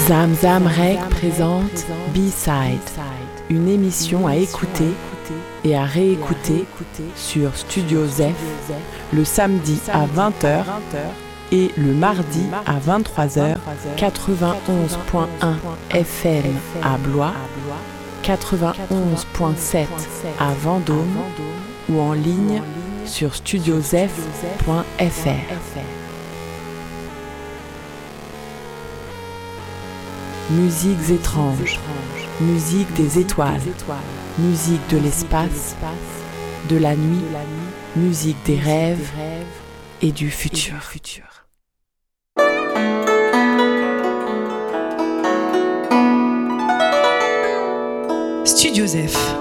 Zamzam Rec présente B-Side, une émission à écouter et à réécouter sur Studio Zef le samedi à 20h et le mardi à 23h, 91.1 FM à Blois, 91.7 à Vendôme ou en ligne sur studiozef.fr. Musiques étranges, musique des étoiles, musique de l'espace, de la nuit, musique des rêves et du futur. Studio Zef.